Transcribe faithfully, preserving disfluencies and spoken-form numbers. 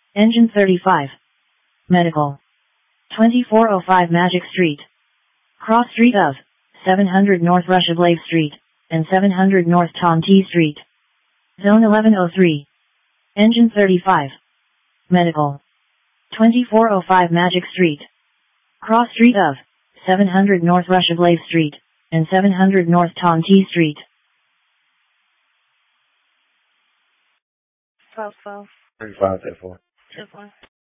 Engine thirty-five. Medical. twenty-four oh five Magic Street. Cross street of seven hundred North Russia-Blave Street and seven hundred North Tom T Street. Zone eleven oh three. Engine thirty-five. Medical. twenty-four oh five Magic Street. Cross street of seven hundred North Russia-Blave Street and seven hundred North Tom T Street. twelve twelve. thirty-five, four. Two four.